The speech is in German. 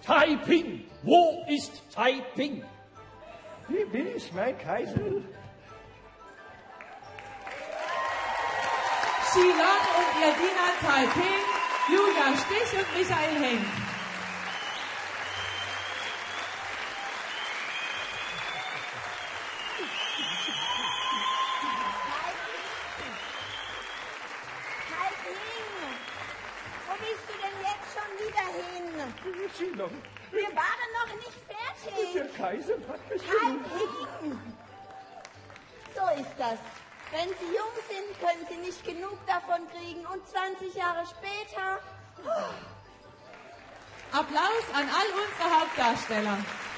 Taiping? Wo ist Taiping? Hier bin ich, mein Kaiser. Shilong und ihr Diener Taiping, Julia Stich und Michael Henk. Wir waren noch nicht fertig. Der Kaiser hat mich Taiping! So ist das. Wenn Sie jung sind, können Sie nicht genug davon kriegen. Und 20 Jahre später... Applaus an all unsere Hauptdarsteller.